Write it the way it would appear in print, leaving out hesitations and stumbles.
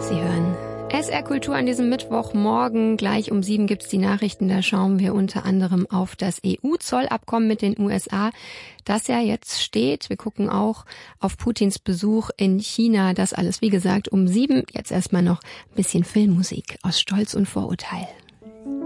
Sie hören SR Kultur an diesem Mittwochmorgen. Gleich um 7 gibt's die Nachrichten. Da schauen wir unter anderem auf das EU-Zollabkommen mit den USA, das ja jetzt steht. Wir gucken auch auf Putins Besuch in China. Das alles, wie gesagt, um 7. Jetzt erstmal noch ein bisschen Filmmusik aus Stolz und Vorurteil.